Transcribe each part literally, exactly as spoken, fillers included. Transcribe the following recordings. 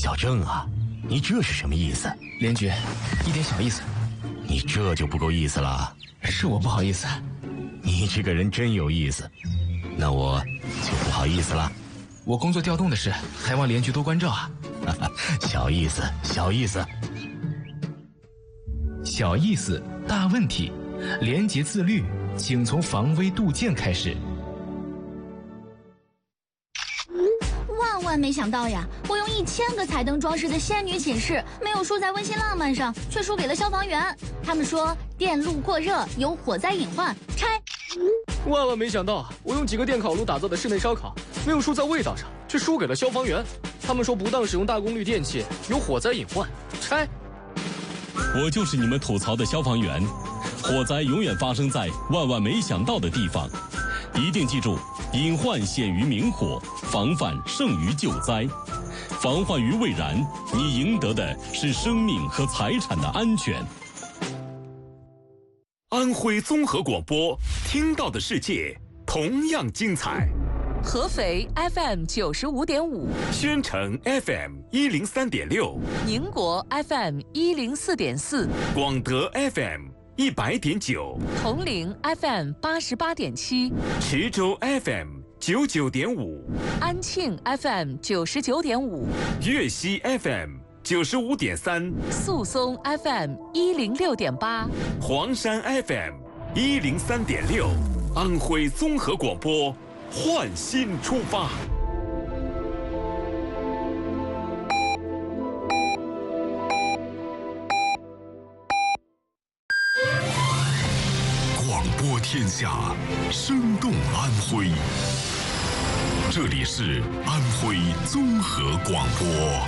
小郑啊，你这是什么意思？ 连局，一点小意思。 你这就不够意思了。 是我不好意思。 你这个人真有意思，那我就不好意思了。 我工作调动的事，还望连局多关照啊。 小意思，小意思。 小意思，大问题。廉洁自律，请从防微杜渐开始。 万万没想到呀！我用一千个彩灯装饰的仙女寝室，没有输在温馨浪漫上，却输给了消防员。他们说电路过热有火灾隐患，拆。 万万没想到，我用几个电烤炉打造的室内烧烤，没有输在味道上，却输给了消防员。他们说不当使用大功率电器有火灾隐患，拆。 我就是你们吐槽的消防员，火灾永远发生在万万没想到的地方。一定记住，隐患显于明火，防范胜于救灾。防患于未然，你赢得的是生命和财产的安全。 安徽综合广播，听到的世界同样精彩。 合肥 F M 九十五点五， 宣城 F M 一零三点六， 宁国 F M 一零四点四， 广德 F M 一百点九， 铜陵 F M 八十八点七， 池州 F M 九九点五， 安庆 F M 九十九点五， 粤西 F M 九十五点三， 宿松 F M 一零六点八， 黄山 F M 一零三点六，安徽综合广播，焕新出发。 广播天下，生动安徽。这里是安徽综合广播。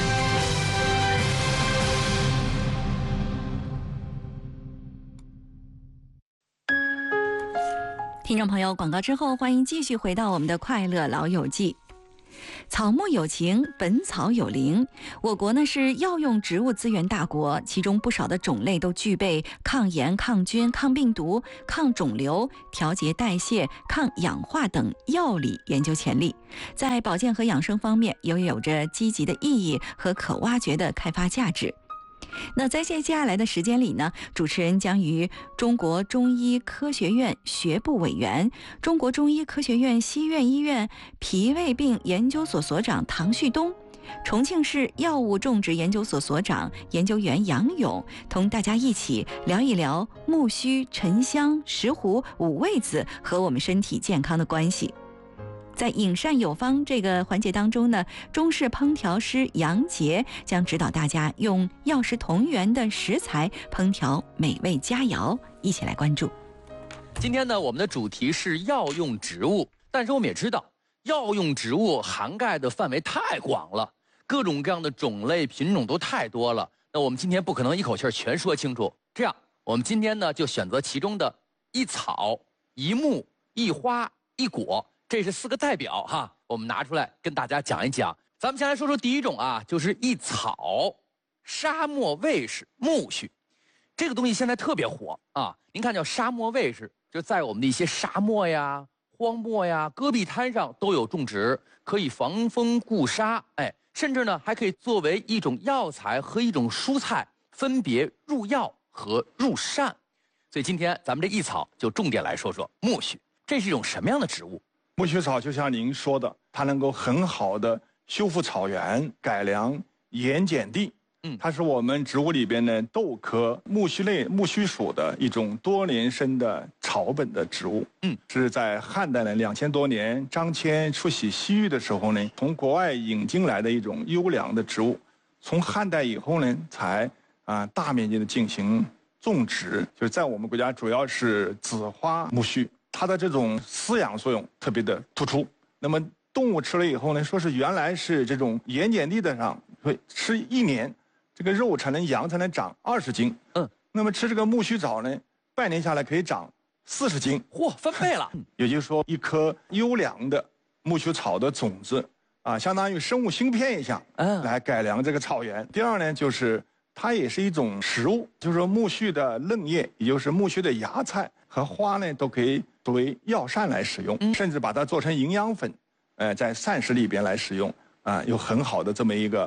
听众朋友，广告之后，欢迎继续回到我们的快乐老友记。草木有情，本草有灵。我国呢是药用植物资源大国，其中不少的种类都具备抗炎、抗菌、抗病毒、抗肿瘤、调节代谢、抗氧化等药理研究潜力，在保健和养生方面也有着积极的意义和可挖掘的开发价值。那在接下来的时间里呢，主持人将与中国中医科学院学部委员、中国中医科学院西苑医院脾胃病研究所所长唐旭东、重庆市药物种植研究所所长研究员杨勇，同大家一起聊一聊木须、沉香、石斛、五味子和我们身体健康的关系。在饮膳有方这个环节当中呢，中式烹调师杨杰将指导大家用药食同源的食材烹调美味佳肴，一起来关注。 今天呢，我们的主题是药用植物，但是我们也知道，药用植物涵盖的范围太广了，各种各样的种类品种都太多了。那我们今天不可能一口气全说清楚，这样我们今天呢就选择其中的一草、一木、一花、一果。这是四个代表哈，我们拿出来跟大家讲一讲。咱们先来说说第一种啊，就是一草，沙漠卫士苜蓿。这个东西现在特别火啊，您看叫沙漠卫士，就在我们的一些沙漠呀、荒漠呀、戈壁滩上都有种植，可以防风固沙，哎，甚至呢还可以作为一种药材和一种蔬菜，分别入药和入膳。所以今天咱们这一草就重点来说说苜蓿，这是一种什么样的植物？ 苜蓿草就像您说的，它能够很好的修复草原、改良盐碱地。嗯，它是我们植物里边的豆科苜蓿类苜蓿属的一种多年生的草本的植物。嗯，是在汉代呢两千多年，张骞出使西域的时候呢，从国外引进来的一种优良的植物。从汉代以后呢，才啊、呃、大面积的进行种植，就是在我们国家主要是紫花苜蓿。它的这种饲养作用特别的突出。那么动物吃了以后呢，说是原来是这种盐碱地的上会吃一年，这个肉才能羊才能长二十斤。嗯，那么吃这个苜蓿草呢，半年下来可以长四十斤。 嚯，翻倍了！ 也就是说，一颗优良的苜蓿草的种子啊，相当于生物芯片一样，嗯，来改良这个草原。第二呢，就是它也是一种食物，就是说苜蓿的嫩叶，也就是苜蓿的芽菜和花呢，都可以作为药膳来使用，嗯、甚至把它做成营养粉，呃，在膳食里边来使用啊、呃，有很好的这么一个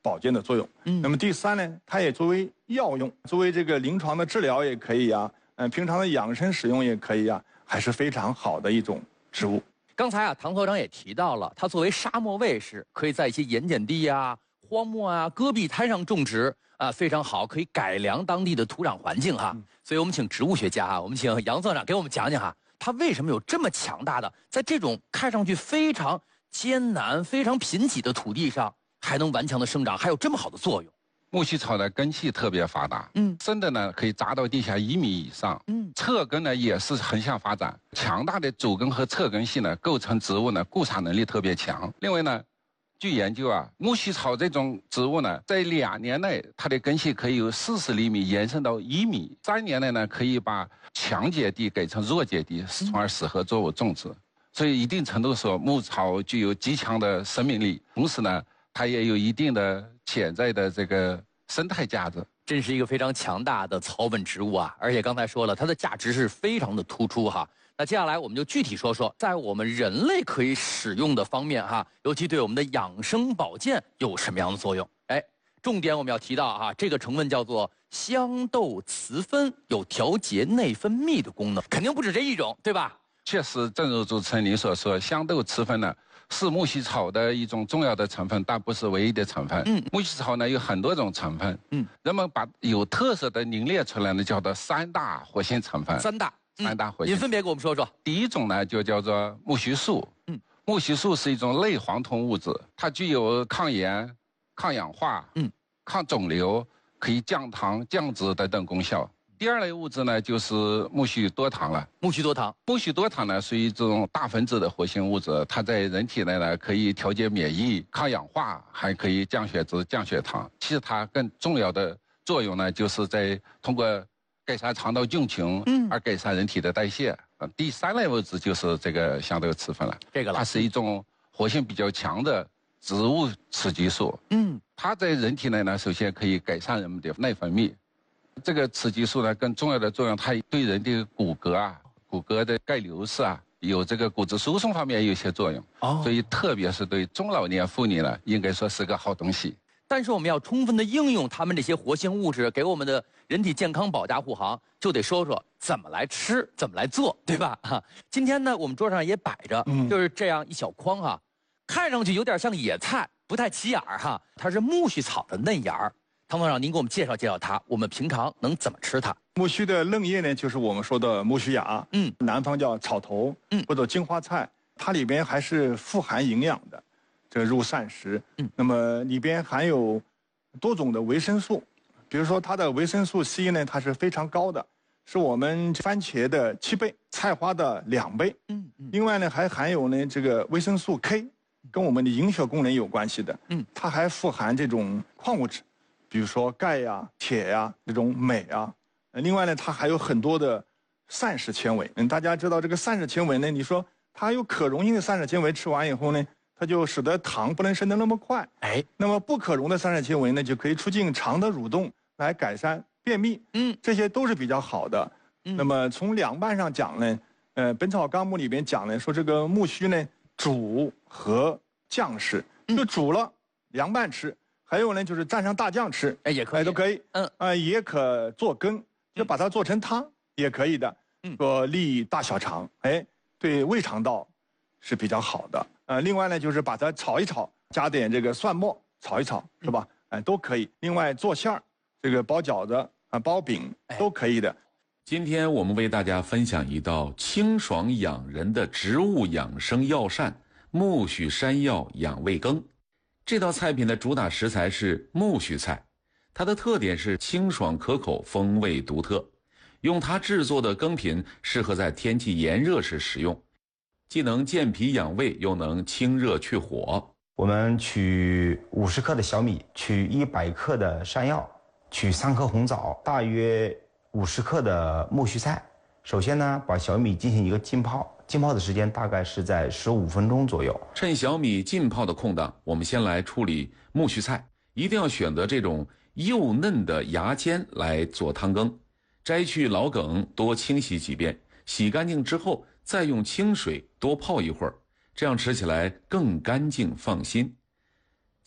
保健的作用。嗯，那么第三呢，它也作为药用，作为这个临床的治疗也可以啊，嗯、呃，平常的养生使用也可以啊，还是非常好的一种植物。 刚才啊，唐所长也提到了，它作为沙漠卫士，可以在一些盐碱地啊、荒漠啊、戈壁滩上种植啊，非常好，可以改良当地的土壤环境哈。嗯、所以我们请植物学家啊，我们请杨所长给我们讲讲哈，它为什么有这么强大的，在这种看上去非常艰难、非常贫瘠的土地上，还能顽强的生长，还有这么好的作用。 苜蓿草的根系特别发达，嗯，深的呢可以扎到地下一米以上，嗯，侧根呢也是横向发展，强大的主根和侧根系呢构成植物呢固产能力特别强。另外呢，据研究啊，苜蓿草这种植物呢，在两年内它的根系可以由四十厘米延伸到一米，三年内呢可以把强碱地改成弱碱地，从而适合作物种植。所以一定程度说，牧草具有极强的生命力，同时呢，它也有一定的潜在的这个生态价值。 真是一个非常强大的草本植物啊！而且刚才说了，它的价值是非常的突出哈。那接下来我们就具体说说，在我们人类可以使用的方面哈，尤其对我们的养生保健有什么样的作用？哎，重点我们要提到啊，这个成分叫做香豆雌酚，有调节内分泌的功能，肯定不止这一种，对吧？ 确实，正如主持人您所说，香豆雌酚呢是苜蓿草的一种重要的成分，但不是唯一的成分。嗯，苜蓿草呢有很多种成分。嗯，人们把有特色的凝练出来呢，叫做三大活性成分。 三大， 嗯、三大活性。 您分别给我们说说。 第一种呢就叫做苜蓿素。嗯，苜蓿素是一种类黄酮物质，它具有抗炎、抗氧化、嗯、抗肿瘤、可以降糖、降脂等等功效。第二类物质呢，就是苜蓿多糖了。 苜蓿多糖， 苜蓿多糖呢，属于这种大分子的活性物质，它在人体内呢可以调节免疫、抗氧化，还可以降血脂、降血糖。其实它更重要的作用呢，就是在通过改善肠道菌群，嗯，而改善人体的代谢。嗯、第三类物质就是这个香豆雌酚了。 这个了， 它是一种活性比较强的植物雌激素。嗯，它在人体内呢，首先可以改善人们的内分泌。这个雌激素呢，更重要的作用，它对人的骨骼啊、骨骼的钙流失啊，有这个骨质疏松方面有一些作用。哦，所以特别是对中老年妇女呢，应该说是个好东西。 但是我们要充分的应用它们这些活性物质，给我们的人体健康保驾护航，就得说说怎么来吃，怎么来做，对吧？哈，今天呢，我们桌上也摆着，嗯、就是这样一小筐哈，看上去有点像野菜，不太起眼儿哈，它是苜蓿草的嫩芽儿。唐所长，您给我们介绍介绍它，我们平常能怎么吃它？ 苜蓿的嫩叶呢，就是我们说的苜蓿芽，嗯，南方叫草头，嗯，或者金花菜，它里边还是富含营养的，这入膳食，嗯，那么里边含有多种的维生素，比如说它的维生素 C 呢，它是非常高的，是我们番茄的七倍，菜花的两倍，嗯嗯，另外呢还含有呢这个维生素 K， 跟我们的营血功能有关系的，嗯，它还富含这种矿物质。比如说钙呀、铁呀这种镁啊，另外呢，它还有很多的膳食纤维。嗯，大家知道这个膳食纤维呢，你说它有可溶性的膳食纤维，吃完以后呢，它就使得糖不能升得那么快。哎，那么不可溶的膳食纤维呢，就可以促进肠的蠕动，来改善便秘。嗯，这些都是比较好的。嗯，那么从凉拌上讲呢，呃，《本草纲目》里边讲呢，说这个苜蓿呢，煮和酱食，就煮了凉拌吃。还有呢，就是蘸上大酱吃， 哎，也可以， 哎，都可以，嗯，啊、呃，也可做羹，就把它做成汤，嗯、也可以的，嗯，说利大小肠，哎，对胃肠道是比较好的，呃，另外呢，就是把它炒一炒，加点这个蒜末炒一炒，是吧？哎，都可以。另外做馅儿，这个包饺子啊、呃、包饼都可以的。 今天我们为大家分享一道清爽养人的植物养生药膳——苜蓿山药养胃羹。这道菜品的主打食材是苜蓿菜，它的特点是清爽可口，风味独特。用它制作的羹品适合在天气炎热时食用，既能健脾养胃，又能清热去火。 我们取五十克的小米，取一百克的山药，取三颗红枣，大约五十克的苜蓿菜。首先呢，把小米进行一个浸泡。浸泡的时间大概是在十五分钟左右。 趁小米浸泡的空档，我们先来处理苜蓿菜，一定要选择这种幼嫩的芽尖来做汤羹。摘去老梗，多清洗几遍，洗干净之后再用清水多泡一会儿，这样吃起来更干净放心。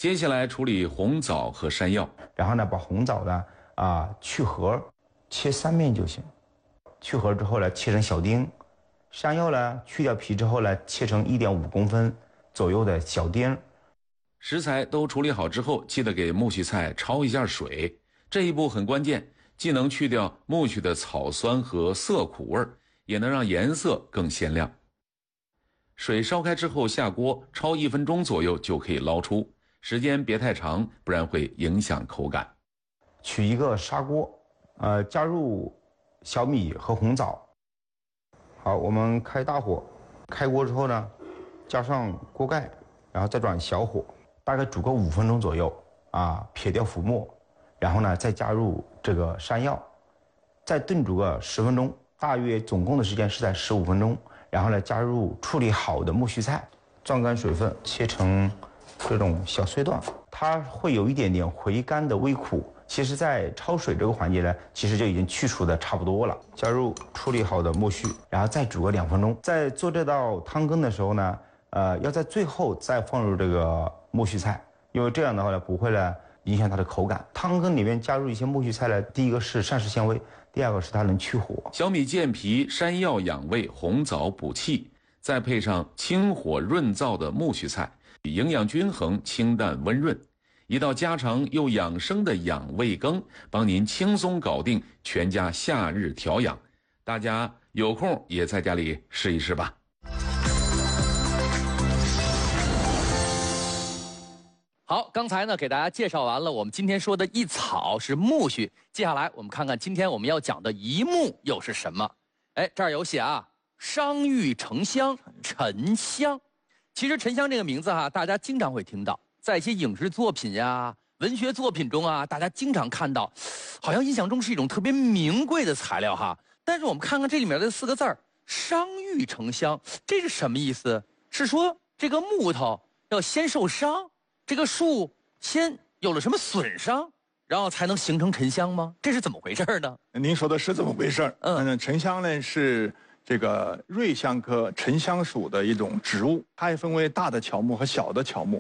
接下来处理红枣和山药， 然后呢，把红枣呢啊去核，切三面就行。去核之后呢，切成小丁。山药呢，去掉皮之后呢，切成一点五公分左右的小丁。 食材都处理好之后，记得给苜蓿菜焯一下水，这一步很关键，既能去掉苜蓿的草酸和涩苦味，也能让颜色更鲜亮。水烧开之后下锅焯一分钟左右就可以捞出，时间别太长，不然会影响口感。 取一个砂锅，呃，加入小米和红枣。好，我们开大火，开锅之后呢，加上锅盖，然后再转小火，大概煮个五分钟左右啊，撇掉浮沫，然后呢再加入这个山药，再炖煮个十分钟，大约总共的时间是在十五分钟。然后呢，加入处理好的苜蓿菜，撞干水分，切成这种小碎段，它会有一点点回甘的微苦。其实，在焯水这个环节呢，其实就已经去除的差不多了。加入处理好的苜蓿，然后再煮个两分钟。在做这道汤羹的时候呢，呃，要在最后再放入这个苜蓿菜，因为这样的话呢，不会呢影响它的口感。汤羹里面加入一些苜蓿菜呢，第一个是膳食纤维，第二个是它能去火。 小米健脾，山药养胃，红枣补气，再配上清火润燥的苜蓿菜，营养均衡，清淡温润。一道家常又养生的养胃羹，帮您轻松搞定全家夏日调养。大家有空也在家里试一试吧。 好，刚才呢给大家介绍完了我们今天说的一草是苜蓿，接下来我们看看今天我们要讲的一木又是什么。哎，这儿有写啊，商誉沉香，沉香。其实沉香这个名字哈、啊，大家经常会听到。在一些影视作品呀、啊、文学作品中啊，大家经常看到，好像印象中是一种特别名贵的材料哈。但是我们看看这里面的四个字儿“伤愈成香”，这是什么意思？是说这个木头要先受伤，这个树先有了什么损伤，然后才能形成沉香吗？这是怎么回事呢？ 您说的是这么回事嗯，沉香呢是这个瑞香科沉香属的一种植物，它也分为大的乔木和小的乔木。